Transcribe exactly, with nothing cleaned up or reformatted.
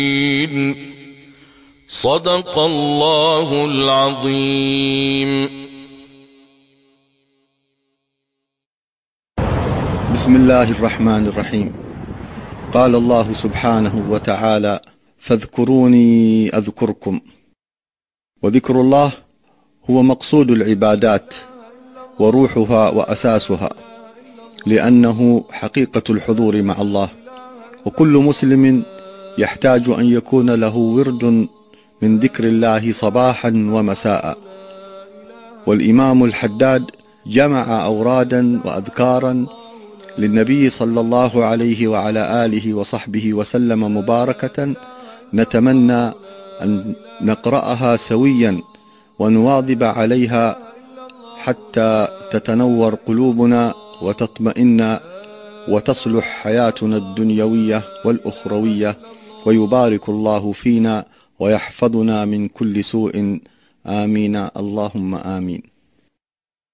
صدق الله العظيم. بسم الله الرحمن الرحيم. قال الله سبحانه وتعالى: فاذكروني أذكركم. وذكر الله هو مقصود العبادات وروحها وأساسها، لأنه حقيقة الحضور مع الله، وكل مسلم يحتاج أن يكون له ورد من ذكر الله صباحا ومساء. والإمام الحداد جمع أورادا وأذكارا للنبي صلى الله عليه وعلى آله وصحبه وسلم مباركة، نتمنى أن نقرأها سويا ونواظب عليها حتى تتنور قلوبنا وتطمئن وتصلح حياتنا الدنيوية والأخروية، ويبارك الله فينا ويحفظنا من كل سوء. آمين اللهم آمين.